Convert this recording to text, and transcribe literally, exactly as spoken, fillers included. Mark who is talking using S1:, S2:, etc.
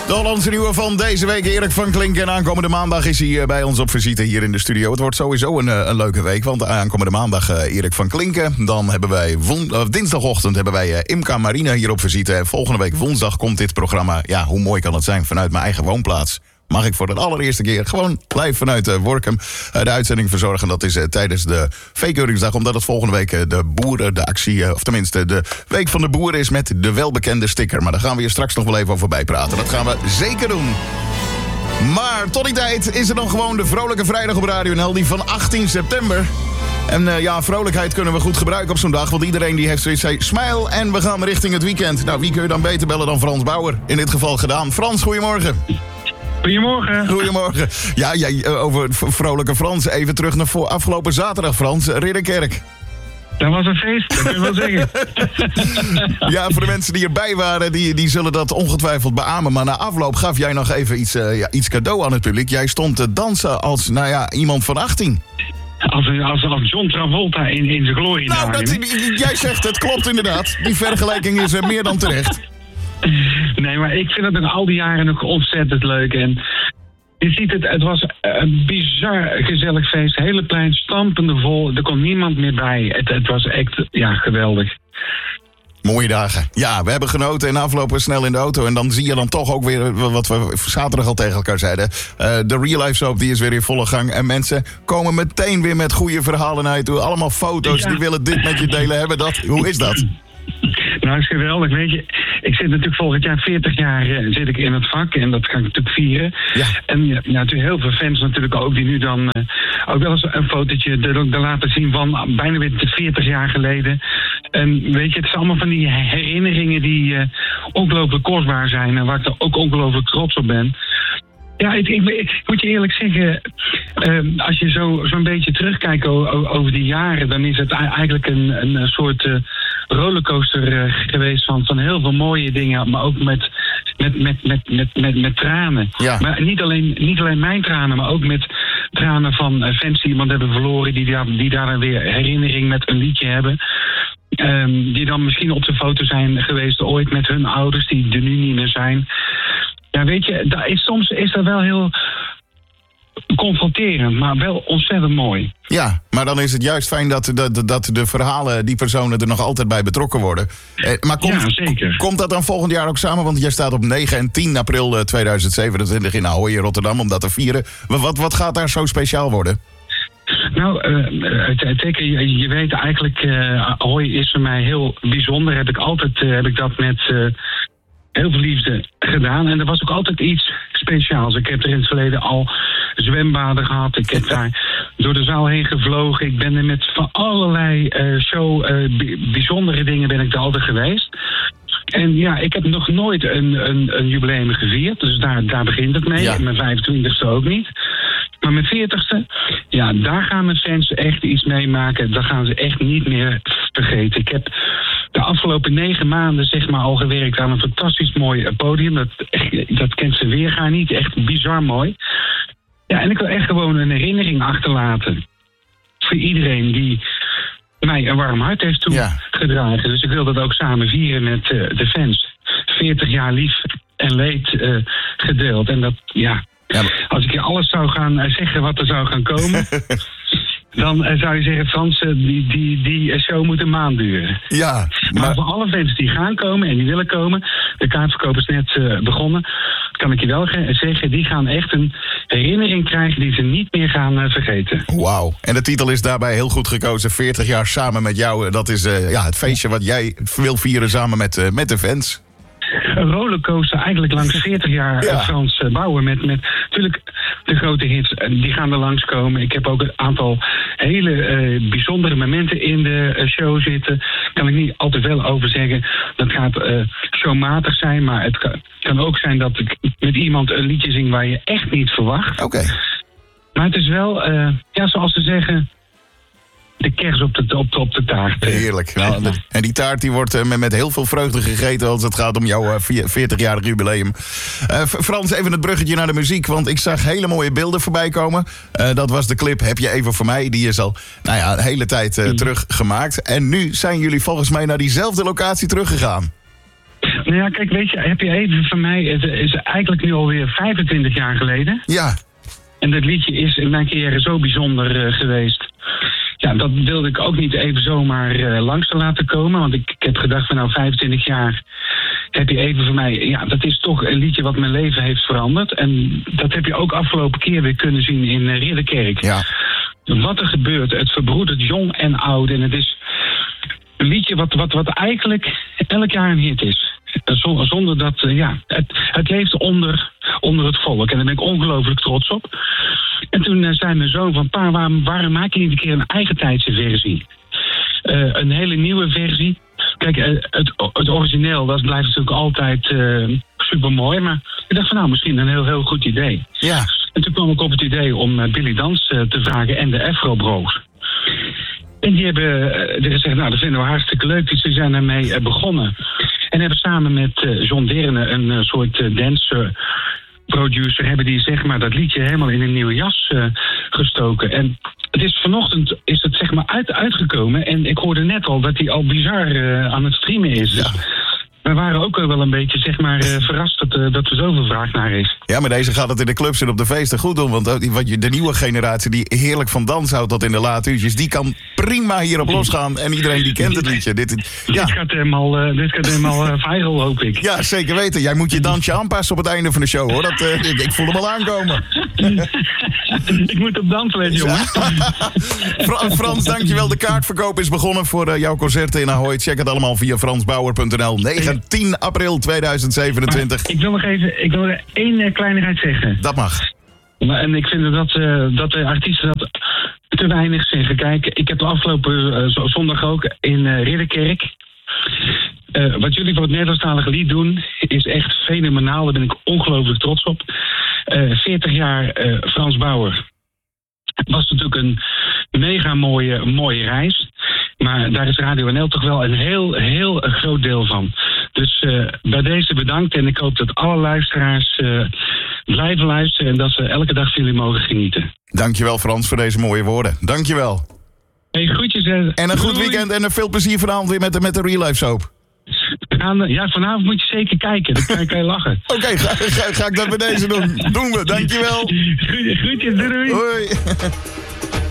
S1: De Hollandse nieuwe van deze week, Erik van Klinken. En aankomende maandag is hij bij ons op visite hier in de studio. Het wordt sowieso een, een leuke week, want aankomende maandag uh, Erik van Klinken. Dan hebben wij won- uh, dinsdagochtend hebben wij uh, Imca Marina hier op visite. En volgende week woensdag komt dit programma, ja, hoe mooi kan het zijn, vanuit mijn eigen woonplaats. Mag ik voor de allereerste keer gewoon live vanuit uh, Workum uh, de uitzending verzorgen. Dat is uh, tijdens de Veekeuringsdag, omdat het volgende week uh, de boeren, de actie, uh, of tenminste de week van de boeren is met de welbekende sticker. Maar daar gaan we hier straks nog wel even over bijpraten. Dat gaan we zeker doen. Maar tot die tijd is er dan gewoon de Vrolijke Vrijdag op Radio N L, die van achttien september. En uh, ja, vrolijkheid kunnen we goed gebruiken op zo'n dag, want iedereen die heeft zoiets zei, smile en we gaan richting het weekend. Nou, wie kun je dan beter bellen dan Frans Bauer? In dit geval gedaan. Frans, goedemorgen.
S2: Goedemorgen.
S1: Goedemorgen. Ja, ja, over vrolijke Frans. Even terug naar voor afgelopen zaterdag, Frans. Ridderkerk.
S2: Dat was een feest, dat kun je wel zeggen.
S1: Ja, voor de mensen die erbij waren, die, die zullen dat ongetwijfeld beamen. Maar na afloop gaf jij nog even iets, uh, ja, iets cadeau aan het publiek. Jij stond te dansen als, nou ja, iemand van achttien.
S2: Als, als, als John Travolta in, in zijn glorie.
S1: Nou, dat, jij zegt het, klopt inderdaad. Die vergelijking is uh, meer dan terecht.
S2: Nee, maar ik vind het nog al die jaren nog ontzettend leuk. En je ziet het, het was een bizar gezellig feest. Hele plein stampende vol. Er kon niemand meer bij. Het, het was echt, ja, geweldig.
S1: Mooie dagen. Ja, we hebben genoten en aflopen snel in de auto. En dan zie je dan toch ook weer wat we zaterdag al tegen elkaar zeiden. Uh, de Real Life Soap die is weer in volle gang. En mensen komen meteen weer met goede verhalen naar je toe. Allemaal foto's, ja. Die willen dit met je delen hebben. Dat, hoe is dat?
S2: Nou, is geweldig. Weet je, ik zit natuurlijk volgend jaar veertig jaar uh, zit ik in het vak en dat ga ik natuurlijk vieren. Ja. En ja, natuurlijk heel veel fans natuurlijk ook die nu dan uh, ook wel eens een fotootje er, er laten zien van bijna weer veertig jaar geleden. En weet je, het is allemaal van die herinneringen die uh, ongelooflijk kostbaar zijn en waar ik er ook ongelooflijk trots op ben. Ja, ik, ik, ik moet je eerlijk zeggen, uh, als je zo, zo'n beetje terugkijkt o, o, over die jaren, dan is het eigenlijk een, een soort uh, rollercoaster uh, geweest van, van heel veel mooie dingen, maar ook met, met, met, met, met, met, met tranen. Ja. Maar niet alleen, niet alleen mijn tranen, maar ook met tranen van uh, fans die iemand hebben verloren, die daar, die daar weer herinnering met een liedje hebben. Um, die dan misschien op de foto zijn geweest ooit met hun ouders, die er nu niet meer zijn. Ja, weet je, dat is, soms is dat wel heel confronterend, maar wel ontzettend mooi.
S1: Ja, maar dan is het juist fijn dat, dat, dat de verhalen, die personen er nog altijd bij betrokken worden. Eh, maar komt,
S2: ja, zeker.
S1: Komt dat dan volgend jaar ook samen? Want jij staat op negen en tien april tweeduizend zevenentwintig in Ahoy in Rotterdam om dat te vieren. Wat, wat gaat daar zo speciaal worden?
S2: Nou, uh, teken, je, je weet eigenlijk, uh, Ahoy is voor mij heel bijzonder. Heb ik altijd uh, heb ik dat met uh, heel veel liefde gedaan. En er was ook altijd iets speciaals. Ik heb er in het verleden al zwembaden gehad. Ik heb daar door de zaal heen gevlogen. Ik ben er met van allerlei uh, show, uh, b- bijzondere dingen ben ik er altijd geweest. En ja, ik heb nog nooit een, een, een jubileum gevierd. Dus daar, daar begint het mee. Ja. Mijn vijfentwintigste ook niet. Maar mijn veertigste, ja, daar gaan mijn fans echt iets meemaken. Dat gaan ze echt niet meer vergeten. Ik heb de afgelopen negen maanden zeg maar al gewerkt aan een fantastisch mooi podium. Dat, dat kent ze weergaan niet. Echt bizar mooi. Ja, en ik wil echt gewoon een herinnering achterlaten. Voor iedereen die mij een warm hart heeft toegedragen. Ja. Dus ik wil dat ook samen vieren met uh, de fans. veertig jaar lief en leed uh, gedeeld. En dat, ja... Ja, maar... Als ik je alles zou gaan uh, zeggen wat er zou gaan komen... dan uh, zou je zeggen, Frans, uh, die, die, die show moet een maand duren.
S1: Ja,
S2: maar... maar voor alle fans die gaan komen en die willen komen... de kaartverkoop is net uh, begonnen... kan ik je wel ge- zeggen, die gaan echt een herinnering krijgen... die ze niet meer gaan uh, vergeten.
S1: Wauw. En de titel is daarbij heel goed gekozen. veertig jaar samen met jou. Dat is uh, ja, het feestje wat jij wil vieren samen met, uh, met de fans.
S2: Een rollercoaster eigenlijk langs veertig jaar ja. Frans uh, bouwen. Met, met natuurlijk de grote hits, uh, die gaan er langskomen. Ik heb ook een aantal hele uh, bijzondere momenten in de uh, show zitten. Daar kan ik niet al te veel over zeggen. Dat gaat uh, showmatig zijn, maar het kan, kan ook zijn dat ik met iemand een liedje zing waar je echt niet verwacht.
S1: Oké. Okay.
S2: Maar het is wel, uh, ja, zoals ze zeggen... de kers op de, op de, op de taart.
S1: Heerlijk. Nou, de, en die taart die wordt uh, met, met heel veel vreugde gegeten... als het gaat om jouw uh, veertig-jarig jubileum. Uh, Frans, even het bruggetje naar de muziek... want ik zag hele mooie beelden voorbij komen. Uh, dat was de clip Heb je even voor mij. Die is al nou ja, een hele tijd uh, mm. terug gemaakt. En nu zijn jullie volgens mij naar diezelfde locatie teruggegaan.
S2: nou ja, kijk, weet je, heb je even van mij... Het is eigenlijk nu alweer vijfentwintig jaar geleden.
S1: Ja.
S2: En dat liedje is in mijn carrière zo bijzonder uh, geweest. Ja, dat wilde ik ook niet even zomaar uh, langs te laten komen. Want ik, ik heb gedacht van nou, vijfentwintig jaar heb je even van mij... Ja, dat is toch een liedje wat mijn leven heeft veranderd. En dat heb je ook afgelopen keer weer kunnen zien in uh, Ridderkerk.
S1: Ja.
S2: Wat er gebeurt, het verbroedert jong en oud. En het is een liedje wat, wat, wat eigenlijk elk jaar een hit is. Zonder dat, uh, ja, het, het leeft onder, onder het volk. En daar ben ik ongelooflijk trots op. En toen uh, zei mijn zoon van, pa, waarom, waarom maak je niet een keer een eigen tijdse versie? Uh, een hele nieuwe versie. Kijk, uh, het, het origineel, dat blijft natuurlijk altijd uh, supermooi. Maar ik dacht van, nou, misschien een heel, heel goed idee.
S1: Ja.
S2: En toen kwam ik op het idee om uh, Billy Dans uh, te vragen en de Afro Bros. En die hebben uh, gezegd, nou, dat vinden we hartstikke leuk. Dus ze zijn ermee uh, begonnen. En hebben samen met uh, John Derne een uh, soort uh, dance producer... hebben die zeg maar dat liedje helemaal in een nieuwe jas uh, gestoken. En het is vanochtend is het zeg maar uit, uitgekomen. En ik hoorde net al dat hij al bizar uh, aan het streamen is.
S1: Ja.
S2: We waren ook wel een beetje zeg maar uh, verrast dat, uh, dat er zoveel vraag naar is.
S1: Ja, maar deze gaat het in de clubs en op de feesten goed doen. Want de nieuwe generatie die heerlijk van dans houdt tot in de late uurtjes... die kan prima hierop losgaan. En iedereen die kent het liedje. Dit, ja.
S2: dit gaat helemaal, uh, dit gaat helemaal uh, viral, hoop ik.
S1: Ja, zeker weten. Jij moet je dansje aanpassen op het einde van de show, hoor. Dat, uh, ik, ik voel hem al aankomen.
S2: Ik moet op dansles, jongen.
S1: Frans, dankjewel. De kaartverkoop is begonnen voor uh, jouw concerten in Ahoy. Check het allemaal via frans bauer punt n l. negentien april tweeduizend zevenentwintig.
S2: Maar ik wil nog even ik wil één uh, kleinigheid zeggen.
S1: Dat mag.
S2: En ik vind dat, uh, dat de artiesten dat te weinig zeggen. Kijk, ik heb de afgelopen uh, zondag ook in uh, Ridderkerk... Uh, wat jullie voor het Nederlandstalige lied doen, is echt fenomenaal. Daar ben ik ongelooflijk trots op. Uh, veertig jaar uh, Frans Bauer. Het was natuurlijk een mega mooie, mooie reis. Maar daar is Radio N L toch wel een heel, heel groot deel van. Dus uh, bij deze bedankt. En ik hoop dat alle luisteraars uh, blijven luisteren. En dat ze elke dag van jullie mogen genieten.
S1: Dankjewel Frans voor deze mooie woorden. Dankjewel.
S2: Hey, groetjes. Uh,
S1: en een goed weekend en veel plezier vanavond weer met de, met de Real Life Soap.
S2: Ja, vanavond moet je zeker kijken. Dan kan je, kan je lachen.
S1: Oké, okay, ga, ga, ga ik dat bij deze doen. Doen we, dankjewel.
S2: Groetjes, doei doei.
S1: Hoi.